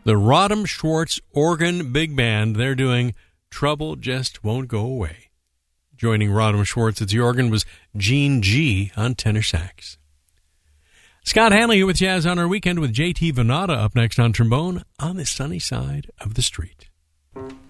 the Rodham Schwartz Organ Big Band. They're doing Trouble Just Won't Go Away. Joining Rodham Schwartz at the organ was Gene G. on tenor sax. Scott Hanley here with Jazz on Our Weekend with J.T. Venata up next on trombone on the sunny side of the street.